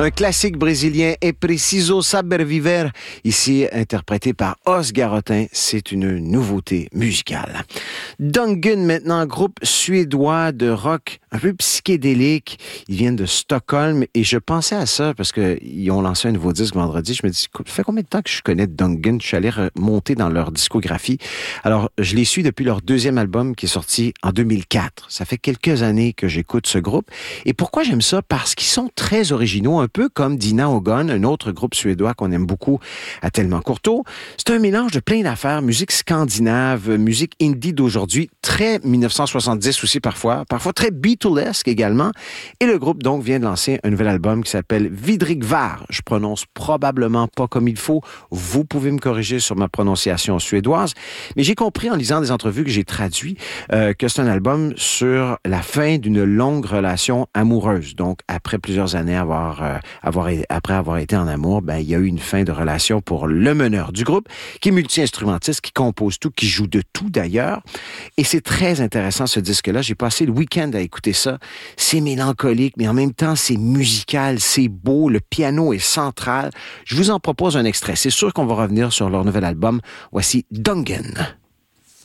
Un classique brésilien, É Preciso Saber Viver, ici interprété par Os Garotin. C'est une nouveauté musicale. Dungan, maintenant, groupe suédois de rock un peu psychédélique. Ils viennent de Stockholm et je pensais à ça parce qu'ils ont lancé un nouveau disque vendredi. Je me dis, ça fait combien de temps que je connais Dungan? Je suis allé remonter dans leur discographie. Alors, je les suis depuis leur deuxième album qui est sorti en 2004. Ça fait quelques années que j'écoute ce groupe. Et pourquoi j'aime ça? Parce qu'ils sont très originaux, un peu comme Dina Ogon, un autre groupe suédois qu'on aime beaucoup à Tellement-Courteau. C'est un mélange de plein d'affaires, musique scandinave, musique indie d'aujourd'hui, très 1970 aussi parfois très Beatlesque également. Et le groupe donc vient de lancer un nouvel album qui s'appelle Vidrigvar. Je prononce probablement pas comme il faut. Vous pouvez me corriger sur ma prononciation suédoise. Mais j'ai compris en lisant des entrevues que j'ai traduit que c'est un album sur la fin d'une longue relation amoureuse. Donc, après plusieurs années après avoir été en amour, il y a eu une fin de relation pour le meneur du groupe, qui est multi-instrumentiste, qui compose tout, qui joue de tout d'ailleurs. Et c'est très intéressant ce disque-là. J'ai passé le week-end à écouter ça. C'est mélancolique, mais en même temps, c'est musical, c'est beau, le piano est central. Je vous en propose un extrait. C'est sûr qu'on va revenir sur leur nouvel album. Voici Dungan.